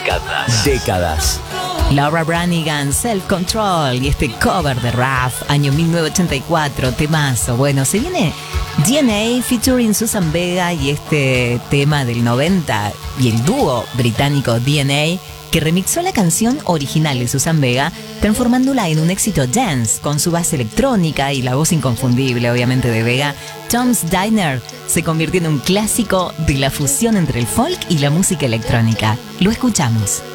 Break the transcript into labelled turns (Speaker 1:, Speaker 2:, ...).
Speaker 1: Décadas.
Speaker 2: Laura Branigan, Self Control, y este cover de Raf, año 1984, temazo. Bueno, se viene DNA featuring Susan Vega y este tema del 90 y el dúo británico DNA, que remixó la canción original de Susan Vega, transformándola en un éxito dance con su base electrónica y la voz inconfundible, obviamente, de Vega. Tom's Diner se convirtió en un clásico de la fusión entre el folk y la música electrónica. Lo escuchamos.